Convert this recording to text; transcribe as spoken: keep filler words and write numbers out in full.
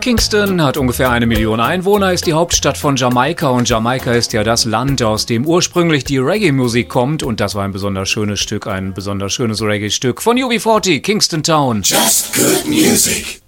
Kingston hat ungefähr eine Million Einwohner, ist die Hauptstadt von Jamaika und Jamaika ist ja das Land, aus dem ursprünglich die Reggae-Musik kommt und das war ein besonders schönes Stück, ein besonders schönes Reggae-Stück von U B vierzig, Kingston Town. Just good music.